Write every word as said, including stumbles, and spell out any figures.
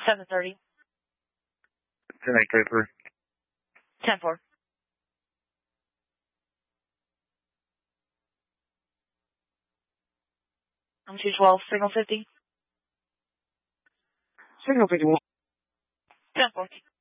seven thirty. ten eight thirty-three. ten four. I'm two twelve, signal fifty. Signal fifty-one. ten four.